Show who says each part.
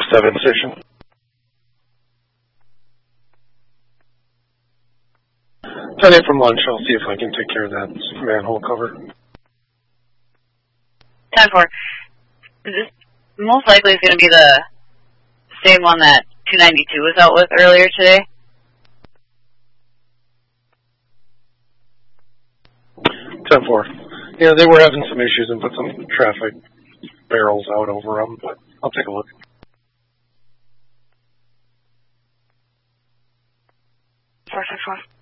Speaker 1: 7 station. 10-8 from lunch. I'll see if I can take care of that manhole cover.
Speaker 2: 10-4. This most likely is going to be the same one that 292 was out with earlier today.
Speaker 1: 10-4. Yeah, they were having some issues and put some traffic barrels out over them, but I'll take a look.
Speaker 3: 464.